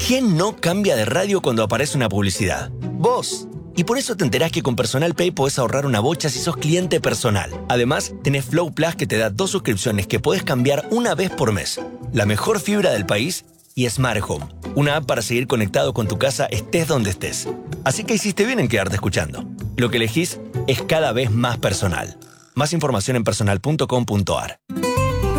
¿Quién no cambia de radio cuando aparece una publicidad? ¡Vos! Y por eso te enterás que con Personal Pay podés ahorrar una bocha si sos cliente Personal. Además, tenés Flow Plus que te da 2 suscripciones que podés cambiar una vez por mes. La mejor fibra del país y Smart Home, una app para seguir conectado con tu casa estés donde estés. Así que hiciste bien en quedarte escuchando. Lo que elegís es cada vez más personal. Más información en personal.com.ar.